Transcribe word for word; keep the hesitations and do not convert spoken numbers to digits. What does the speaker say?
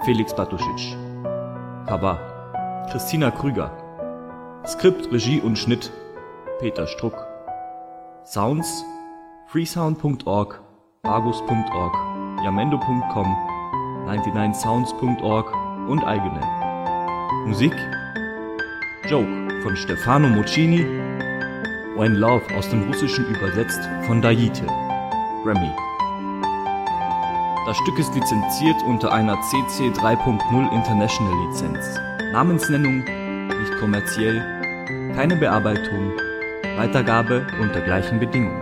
Felix Bartuschitsch. Cover Christina Krüger. Skript, Regie und Schnitt Peter Struck. Sounds freesound punkt org, argus punkt org, yamendo punkt com, neunundneunzig sounds punkt org und eigene. Musik Joke von Stefano Muccini, When Love aus dem Russischen übersetzt von Dayite, Grammy. Das Stück ist lizenziert unter einer C C drei Punkt null International Lizenz. Namensnennung nicht kommerziell, keine Bearbeitung, Weitergabe unter gleichen Bedingungen.